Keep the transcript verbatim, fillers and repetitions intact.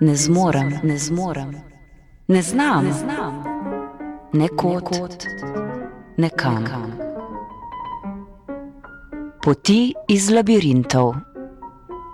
Ne zmorem, ne zmorem, ne znam, ne kod, ne kam. Poti iz labirintov.